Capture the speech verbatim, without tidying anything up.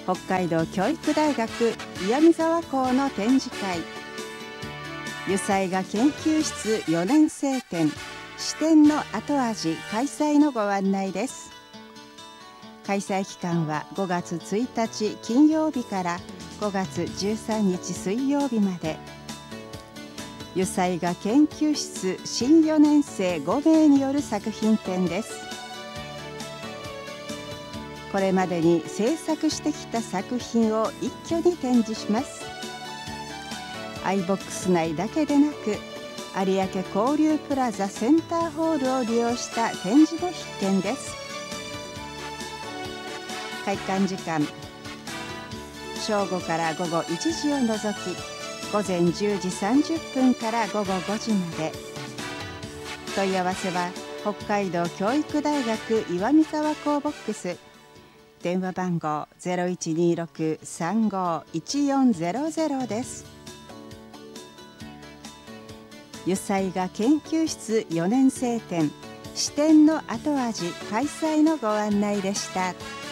北海道教育大学岩見沢校の展示会、油彩画研究室よねん生展視点の後味開催のご案内です。開催期間はごがつついたち金曜日からごがつじゅうさんにち水曜日まで、油彩画研究室新よねん生ごめいによる作品展です。これまでに制作してきた作品を一挙に展示します。アイボックス内だけでなく、有明交流プラザセンターホールを利用した展示も必見です。開館時間、正午から午後いちじを除き、午前じゅうじさんじゅっぷんから午後ごじまで。問い合わせは北海道教育大学岩見沢校ボックス、電話番号 ゼロいちにろく さんご いちよんゼロゼロ です。油彩画研究室よねん生展視点の後味開催のご案内でした。